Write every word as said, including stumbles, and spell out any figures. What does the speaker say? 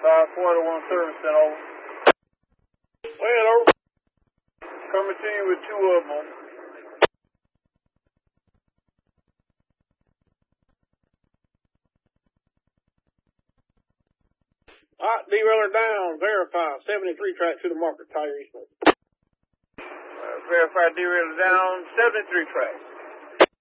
five forty-one service center, over. Well, over. Coming to you with two of them. Hot derailer down, verify, seventy-three track to the marker, Tire Eastman. Uh, verify derailer down, seventy-three tracks.